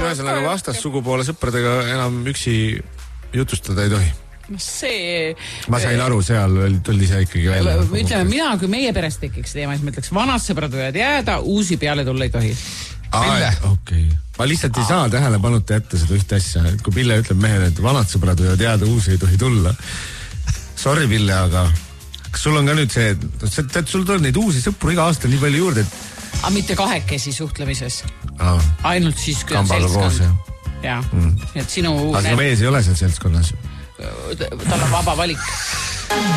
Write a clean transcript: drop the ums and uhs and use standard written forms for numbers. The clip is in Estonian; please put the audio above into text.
ühesõnaga vastassugupoole sõpradega enam üksi jutustada ei tohi. Ma sain aru, seal tuli see ikkagi välja. Ütleme, mina, kui meie perest tekiks teema, siis ma ütleks, vanad sõbrad võivad jääda, uusi peale tulla ei tohi. Okay. Ma lihtsalt ei saa tähelepanuta jätta seda ühte asja, et kui Pille ütleb mehele, et vanad sõbrad võivad jääda, uusi ei tohi tulla. Sorry, Pille, aga kas sul on ka nüüd see, et sul tuleb neid uusi sõpru iga aasta nii palju juurde, et... Aga mitte kahekesi suhtlemises. Ainult siis, kui on seltskond. Ja. Et sinu... Aga mees ei ole seal seltskonnas. Tal on vaba valik.